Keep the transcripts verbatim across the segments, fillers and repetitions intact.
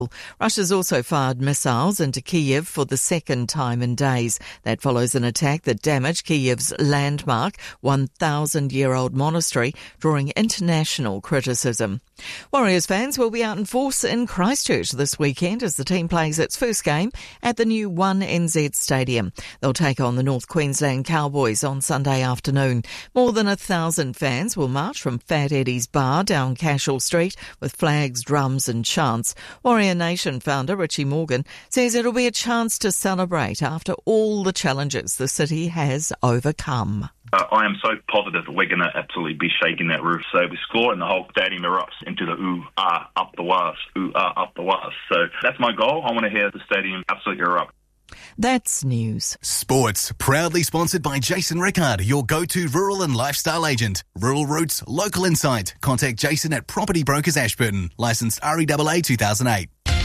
Russia's also fired missiles into Kyiv for the second time in days. That follows an attack that damaged Kyiv's landmark one thousand year old monastery, drawing international criticism. Warriors fans will be out in force in Christchurch this weekend as the team plays its first game at the new one N Z Stadium. They'll take on the North Queensland Cowboys on Sunday afternoon. More than a thousand fans will march from Fat Eddie's Bar down Cashel Street with flags, drums and chants. Warrior Nation founder Richie Morgan says it'll be a chance to celebrate after all the challenges the city has overcome. Uh, I am so positive that we're going to absolutely be shaking that roof. So we score and the whole stadium erupts into the ooh, ah, up the was, ooh, ah, up the was. So that's my goal. I want to hear the stadium absolutely erupt. That's news. Sports, proudly sponsored by Jason Rickard, your go-to rural and lifestyle agent. Rural Roots, local insight. Contact Jason at Property Brokers Ashburton. Licensed R E A A two thousand eight.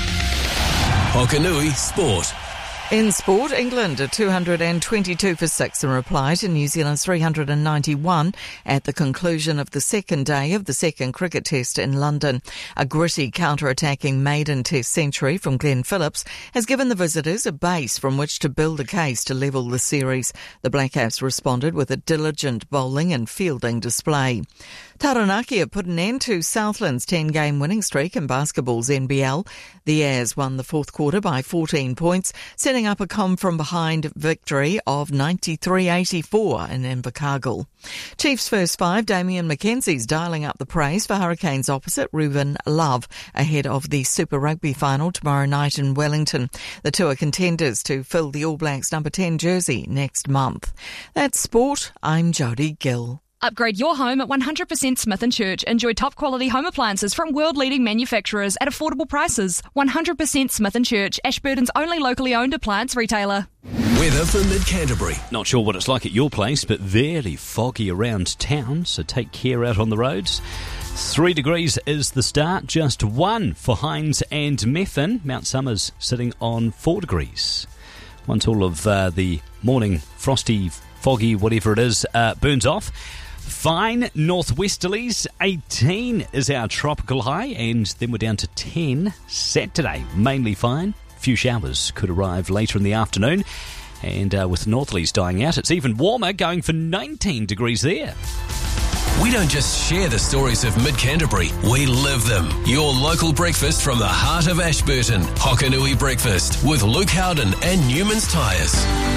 Hokanui Sport. In sport, England are two hundred twenty-two for six in reply to New Zealand's three hundred ninety-one at the conclusion of the second day of the second cricket test in London. A gritty counter-attacking maiden test century from Glenn Phillips has given the visitors a base from which to build a case to level the series. The Black Caps responded with a diligent bowling and fielding display. Taranaki have put an end to Southland's ten-game winning streak in basketball's N B L. The Airs won the fourth quarter by fourteen points, setting up a come-from-behind victory of ninety-three eighty-four in Invercargill. Chiefs first five, Damian McKenzie's dialling up the praise for Hurricanes opposite Ruben Love ahead of the Super Rugby final tomorrow night in Wellington. The two are contenders to fill the All Blacks number ten jersey next month. That's sport. I'm Jodie Gill. Upgrade your home at one hundred percent Smith and Church. Enjoy top-quality home appliances from world-leading manufacturers at affordable prices. one hundred percent Smith and Church, Ashburton's only locally owned appliance retailer. Weather for Mid-Canterbury. Not sure what it's like at your place, but very foggy around town, so take care out on the roads. Three degrees is the start, just one for Hines and Methven. Mount Somers sitting on four degrees. Once all of uh, the morning frosty, foggy, whatever it is, uh, burns off. Fine northwesterlies, eighteen is our tropical high, and then we're down to ten Saturday. Mainly fine. A few showers could arrive later in the afternoon, and uh, with northerlies dying out, it's even warmer, going for nineteen degrees there. We don't just share the stories of Mid-Canterbury, we live them. Your local breakfast from the heart of Ashburton. Hokanui Breakfast with Luke Howden and Newman's Tyres.